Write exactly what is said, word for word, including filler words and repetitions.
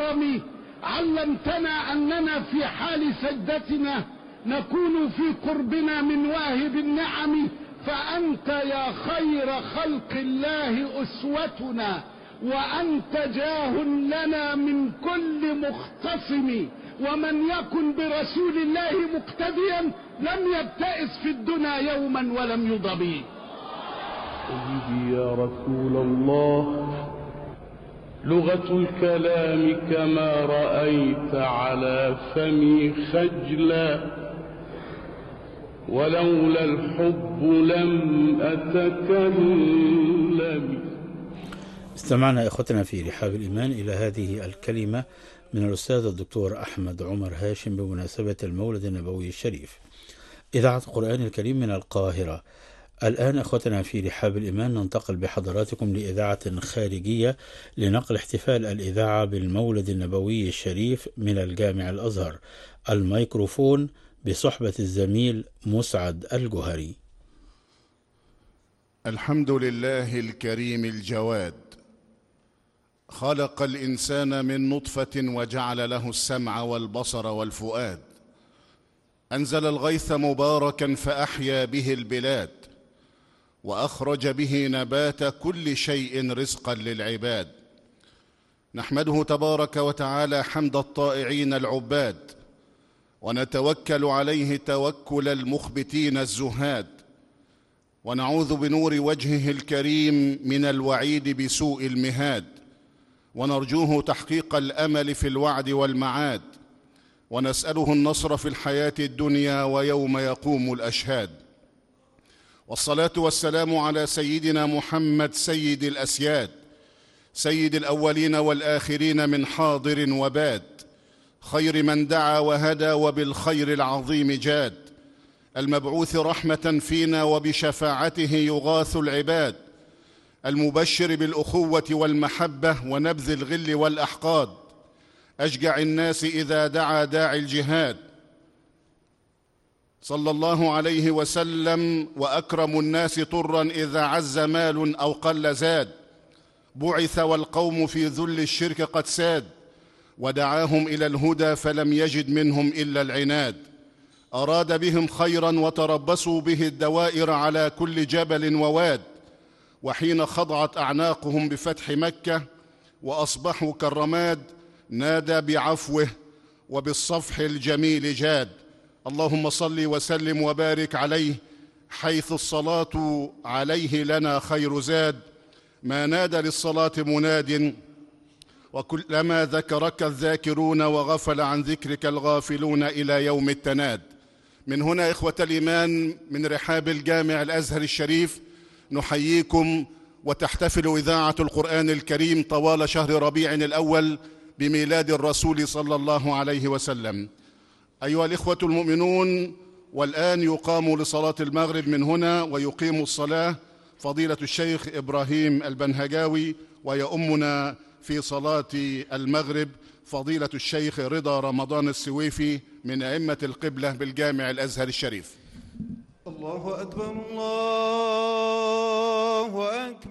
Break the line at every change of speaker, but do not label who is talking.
الكرام علمتنا أننا في حال سجدتنا نكون في قربنا من واهب النعم، فأنت يا خير خلق الله أسوتنا، وأنت جاه لنا من كل مختصم، ومن يكن برسول الله مقتديا لم يبتئس في الدنيا يوما ولم يضبي.
سيدي يا رسول الله، لغة الكلام كما رأيت على فمي خجلا، ولولا الحب لم أتكلم.
استمعنا إخوتنا في رحاب الإيمان إلى هذه الكلمة من الأستاذ الدكتور أحمد عمر هاشم بمناسبة المولد النبوي الشريف. إذاعة القرآن الكريم من القاهرة. الآن أخوتنا في رحاب الإيمان ننتقل بحضراتكم لإذاعة خارجية لنقل احتفال الإذاعة بالمولد النبوي الشريف من الجامع الأزهر. الميكروفون بصحبة الزميل مسعد الجهري.
الحمد لله الكريم الجواد، خلق الإنسان من نطفة وجعل له السمع والبصر والفؤاد، أنزل الغيث مباركا فأحيا به البلاد، وأخرج به نبات كل شيء رزقا للعباد. نحمده تبارك وتعالى حمد الطائعين العباد، ونتوكل عليه توكل المخبتين الزهاد، ونعوذ بنور وجهه الكريم من الوعيد بسوء المهاد، ونرجوه تحقيق الأمل في الوعد والمعاد، ونسأله النصر في الحياة الدنيا ويوم يقوم الأشهاد. والصلاة والسلام على سيدنا محمد سيد الأسياد، سيد الأولين والآخرين من حاضر وباد، خير من دعا وهدى وبالخير العظيم جاد، المبعوث رحمة فينا وبشفاعته يغاث العباد، المبشر بالأخوة والمحبة ونبذ الغل والأحقاد، أشجع الناس إذا دعا داعي الجهاد، صلى الله عليه وسلم، وأكرم الناس طرا إذا عز مال أو قل زاد، بعث والقوم في ذل الشرك قد ساد، ودعاهم إلى الهدى فلم يجد منهم إلا العناد، أراد بهم خيرا وتربصوا به الدوائر على كل جبل وواد، وحين خضعت أعناقهم بفتح مكة وأصبحوا كالرماد نادى بعفوه وبالصفح الجميل جاد. اللهم صل وسلم وبارك عليه، حيث الصلاة عليه لنا خير زاد، ما نادى للصلاة مناد، وكلما ذكرك الذاكرون وغفل عن ذكرك الغافلون إلى يوم التناد. من هنا إخوة الإيمان من رحاب الجامع الأزهر الشريف نحييكم، وتحتفل إذاعة القرآن الكريم طوال شهر ربيع الأول بميلاد الرسول صلى الله عليه وسلم. أيها الإخوة المؤمنون، والآن يقام لصلاة المغرب من هنا ويقيم الصلاة فضيلة الشيخ إبراهيم البنهجاوي، ويؤمنا في صلاة المغرب فضيلة الشيخ رضا رمضان السويفي من أئمة القبلة بالجامع الأزهر الشريف.
الله أكبر، الله أكبر.